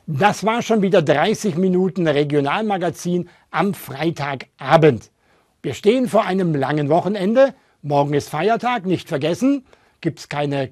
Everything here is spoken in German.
Das war schon wieder 30 Minuten Regionalmagazin am Freitagabend. Wir stehen vor einem langen Wochenende. Morgen ist Feiertag, nicht vergessen. Gibt es keine